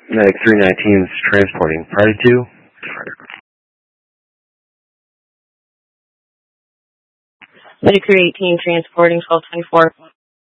Medic 319 is transporting. Priority 2. Medic 318 transporting 1224.